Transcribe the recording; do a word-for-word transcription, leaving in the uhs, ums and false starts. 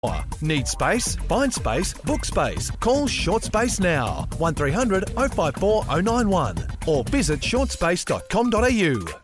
Need space? Find space, book space. Call Short Space now. one three hundred oh five four oh nine one or visit short space dot com dot a u.